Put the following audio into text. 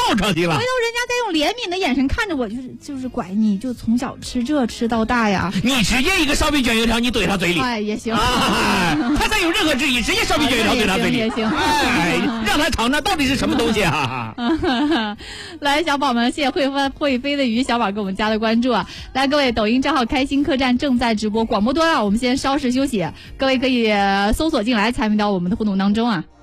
着急了。 回头人家再用怜悯的眼神看着我，就是拐你，就从小吃这吃到大呀。 你直接一个烧饼卷油条，你怼他嘴里， 哎也行。 他再有任何质疑，直接烧饼卷油条怼他嘴里也行。 哎，让他尝尝到底是什么东西啊！ 来，小宝们，谢谢会飞的鱼小宝给我们加的关注啊！来，各位，抖音账号开心客栈正在直播，广播端啊，我们先稍事休息，各位可以搜索进来参与到我们的互动当中啊。